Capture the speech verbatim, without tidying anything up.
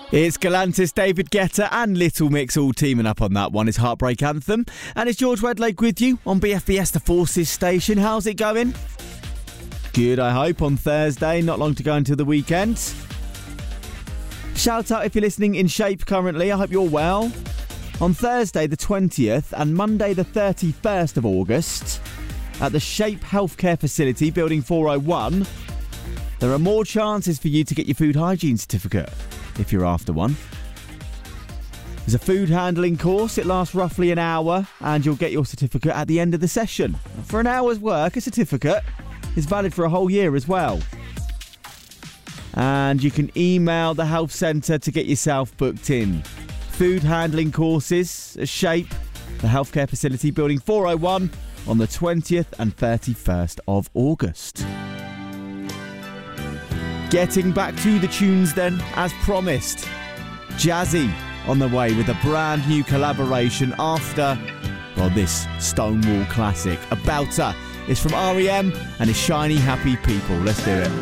It's Galantis, David Guetta and Little Mix all teaming up on that one. It's Heartbreak Anthem. And it's George Wedlake with you on B F B S The Forces station. How's it going? Good, I hope, on Thursday. Not long to go until the weekend. Shout out if you're listening in Shape currently. I hope you're well. On Thursday the twentieth and Monday the thirty-first of August at the Shape Healthcare Facility, Building four oh one, there are more chances for you to get your food hygiene certificate if you're after one. There's a food handling course. It lasts roughly an hour and you'll get your certificate at the end of the session. For an hour's work, a certificate is valid for a whole year as well. And you can email the health centre to get yourself booked in. Food handling courses, a Shape, the healthcare facility, Building four oh one, on the twentieth and thirty-first of August. Getting back to the tunes then, as promised. Jazzy on the way with a brand new collaboration after, well, this Stonewall classic. About Her is from R E M and is Shiny Happy People. Let's do it.